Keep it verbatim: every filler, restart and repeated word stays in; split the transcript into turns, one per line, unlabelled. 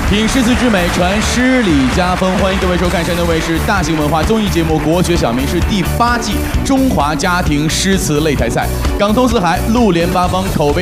品诗词之美，传诗礼家风。欢迎各位收看山东卫视大型文化综艺节目《国学小名诗》第八季中华家庭诗词擂台赛。港通四海，陆连八方，口碑